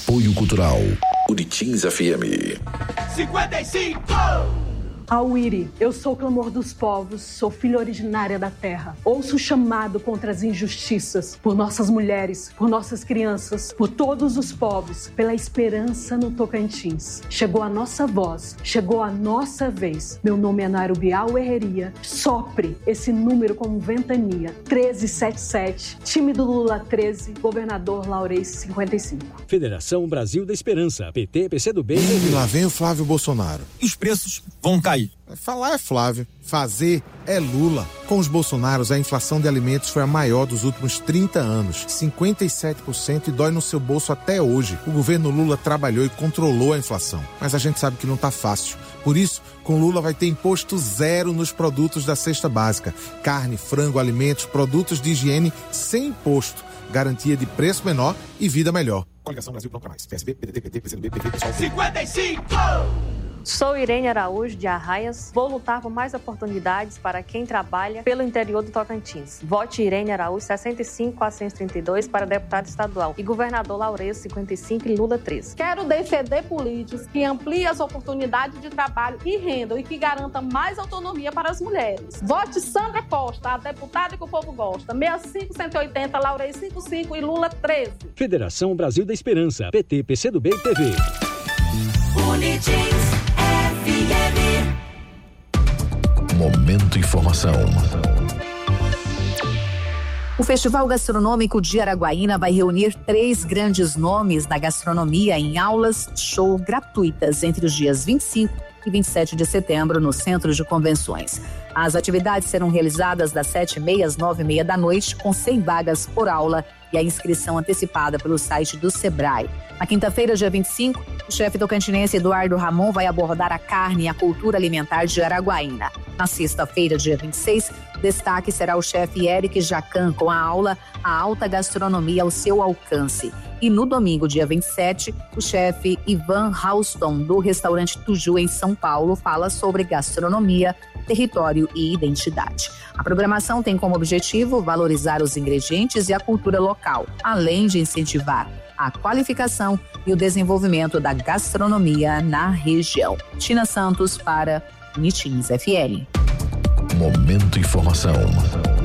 Apoio Cultural Uritins FM 55. Auiri, eu sou o clamor dos povos, sou filha originária da terra. Ouço o chamado contra as injustiças, por nossas mulheres, por nossas crianças, por todos os povos, pela esperança no Tocantins. Chegou a nossa voz, chegou a nossa vez. Meu nome é Nairo Bial Herreria. Sopre esse número como ventania. 1377, time do Lula 13, governador Laurez 55. Federação Brasil da Esperança, PT, PCdoB. E lá vem o Flávio Bolsonaro. E os preços vão cair. Falar é Flávio, fazer é Lula. Com os Bolsonaros, a inflação de alimentos foi a maior dos últimos 30 anos, 57%, e dói no seu bolso até hoje. O governo Lula trabalhou e controlou a inflação, mas a gente sabe que não tá fácil. Por isso, com Lula vai ter imposto zero nos produtos da cesta básica. Carne, frango, alimentos, produtos de higiene sem imposto. Garantia de preço menor e vida melhor. Coligação Brasil Pronto Pra Mais. PSB, PDT, PT, PCdoB, PV, PSOL. 55! Sou Irene Araújo, de Arraias. Vou lutar por mais oportunidades para quem trabalha pelo interior do Tocantins. Vote Irene Araújo, 65 a 132 para deputado estadual. E governador Laurez, 55 e Lula 13. Quero defender políticos que ampliem as oportunidades de trabalho e renda e que garanta mais autonomia para as mulheres. Vote Sandra Costa, a deputada que o povo gosta. 65, 180, Laurez 55 e Lula 13. Federação Brasil da Esperança, PT, PCdoB e TV. Unitins FM. Momento Informação. O Festival Gastronômico de Araguaína vai reunir 3 grandes nomes da gastronomia em aulas show gratuitas entre os dias 25 e 27 de setembro no Centro de Convenções. As atividades serão realizadas das 7h30 às 9h30 da noite, com 100 vagas por aula e a inscrição antecipada pelo site do Sebrae. Na quinta-feira, dia 25, o chefe tocantinense Eduardo Ramon vai abordar a carne e a cultura alimentar de Araguaína. Na sexta-feira, dia 26, o destaque será o chefe Eric Jacan com a aula A Alta Gastronomia ao Seu Alcance. E no domingo, dia 27, o chefe Ivan Halston, do restaurante Tuju, em São Paulo, fala sobre gastronomia, território e identidade. A programação tem como objetivo valorizar os ingredientes e a cultura local, além de incentivar a qualificação e o desenvolvimento da gastronomia na região. Tina Santos para Unitins FM. Momento Informação.